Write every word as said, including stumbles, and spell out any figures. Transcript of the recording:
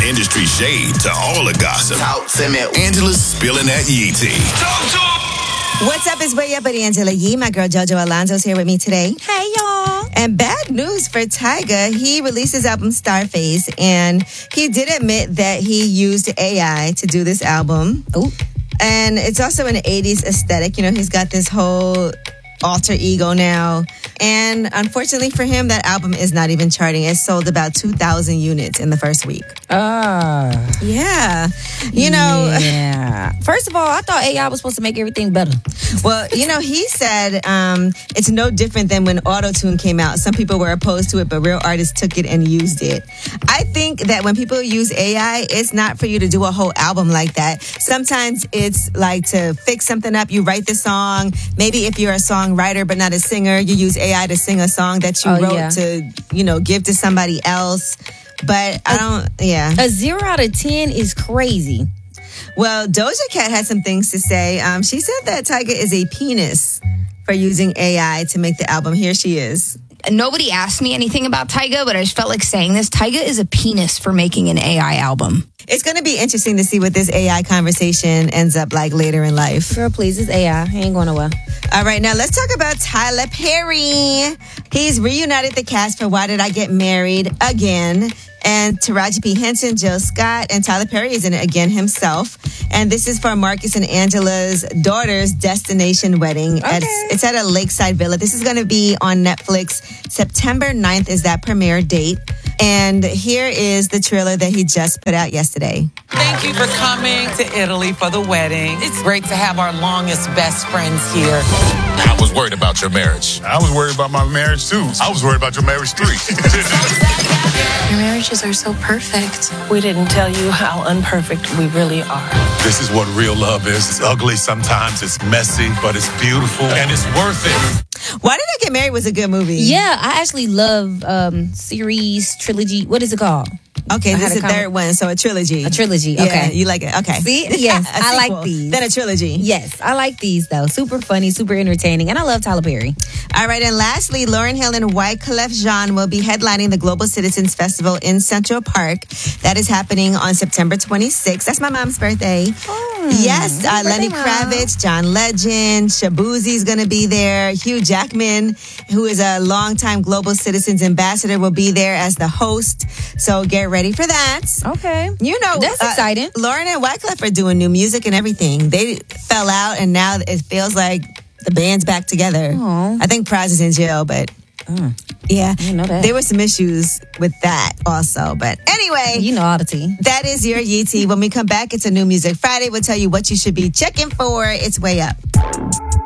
industry shade to all the gossip. Talk to me. Angela's spilling that Yee tea. Talk to him. What's up? It's Way Up with Angela Yee. My girl JoJo Alonzo's here with me today. Hey, y'all. And bad news for Tyga. He released his album Starface, and he did admit that he used A I to do this album. Ooh. And it's also an eighties aesthetic. You know, he's got this whole alter ego now. And unfortunately for him, that album is not even charting. It sold about two thousand units in the first week. Ah. Uh, yeah. You know. Yeah. First of all, I thought A I was supposed to make everything better. Well, you know, he said um, it's no different than when Auto-Tune came out. Some people were opposed to it, but real artists took it and used it. I think that when people use A I, it's not for you to do a whole album like that. Sometimes it's like to fix something up. You write the song. Maybe if you're a songwriter but not a singer, you use A I to sing a song that you oh, wrote yeah. to, you know, give to somebody else. But I don't, yeah. A zero out of ten is crazy. Well, Doja Cat had some things to say. Um, she said that Tyga is a penis for using A I to make the album. Here she is. Nobody asked me anything about Tyga, but I just felt like saying this. Tyga is a penis for making an A I album. It's going to be interesting to see what this A I conversation ends up like later in life. Girl, please, it's A I. He ain't going nowhere. All right, now let's talk about Tyler Perry. He's reunited the cast for Why Did I Get Married again. And Taraji P. Henson, Jill Scott, and Tyler Perry is in it again himself. And this is for Marcus and Angela's daughter's destination wedding. Okay. At, it's at a lakeside villa. This is going to be on Netflix. September ninth is that premiere date. And here is the trailer that he just put out yesterday. Thank you for coming to Italy for the wedding. It's great to have our longest best friends here. I was worried about your marriage. I was worried about my marriage, too. I was worried about your marriage, too. Your marriages are so perfect. We didn't tell you how unperfect we really are. This is what real love is. It's ugly sometimes, it's messy, but it's beautiful, and it's worth it. Why Did I Get Married was a good movie. Yeah, I actually love um, series, trilogy. What is it called? Okay, I this is the third one, so a trilogy. A trilogy, Yeah, okay. you like it, okay. See? Yes, I sequel, like these. Then a trilogy. Yes, I like these, though. Super funny, super entertaining, and I love Tyler Perry. All right, and lastly, Lauryn Hill and Wyclef Jean will be headlining the Global Citizens Festival in Central Park. That is happening on September twenty-sixth. That's my mom's birthday. Oh, yes, uh, Lenny Mom. Kravitz, John Legend, Shabuzi's going to be there. Hugh Jackman, who is a longtime Global Citizens Ambassador, will be there as the host. So get ready for that. Okay. You know, That's uh, exciting. Lauryn and Wyclef are doing new music and everything. They fell out, and now it feels like the band's back together. Aww. I think Praz is in jail, but Uh, yeah, I didn't know that. there were some issues with that also. But anyway, you know all the tea. that is your Yee tea. When we come back, it's a New Music Friday. We'll tell you what you should be checking for. It's Way Up.